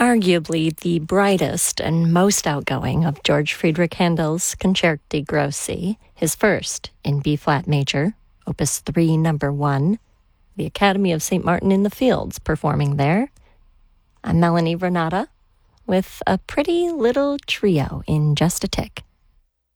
arguably the brightest and most outgoing of George Friedrich Handel's Concerti Grossi, his first in B-flat major, Opus 3, Number 1, the Academy of St. Martin in the Fields performing there. I'm Melanie Vernata with a pretty little trio in just a tick.